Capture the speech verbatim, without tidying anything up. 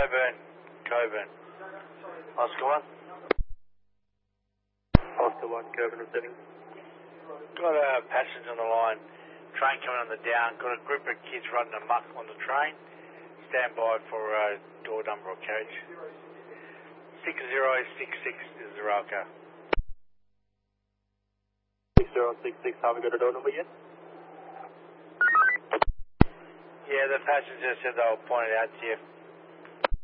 Coburn. Coburn. Oscar one. Oscar one, Coburn returning. Got a passenger on the line. Train coming on the down. Got a group of kids running amok on the train. Stand by for uh, door number or carriage. six zero six six is the rail car. six zero six six, have we got a door number yet? Yeah, the passenger said they'll point it out to you.